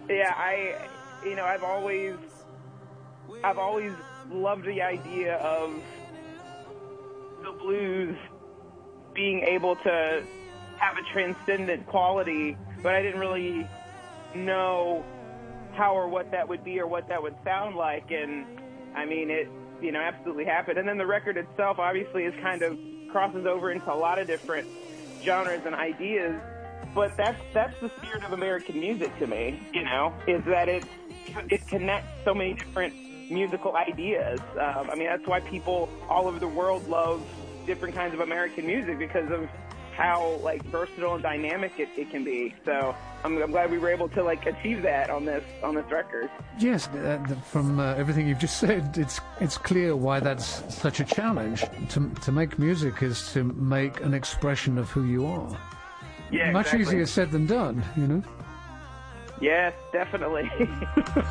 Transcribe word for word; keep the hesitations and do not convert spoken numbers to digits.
Yeah, I, you know, I've always, I've always loved the idea of the blues being able to have a transcendent quality, but I didn't really know how or what that would be or what that would sound like, and I mean, it, you know, absolutely happened. And then the record itself obviously is kind of crosses over into a lot of different genres and ideas, but that's that's the spirit of American music to me, you know, is that it it connects so many different musical ideas. Um, I mean, that's why people all over the world love different kinds of American music, because of how like versatile and dynamic it, it can be. So I'm, I'm glad we were able to like achieve that on this on this record. Yes, uh, from uh, everything you've just said, it's it's clear why that's such a challenge. To to make music is to make an expression of who you are. Yeah, much exactly. easier said than done, you know. Yes, definitely.